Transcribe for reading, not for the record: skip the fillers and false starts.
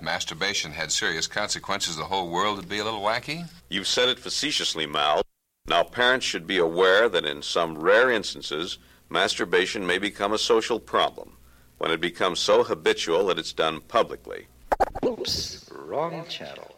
masturbation had serious consequences, the whole world would be a little wacky? You've said it facetiously, Mal. Now, parents should be aware that in some rare instances, masturbation may become a social problem when it becomes so habitual that it's done publicly. Oops, wrong channel.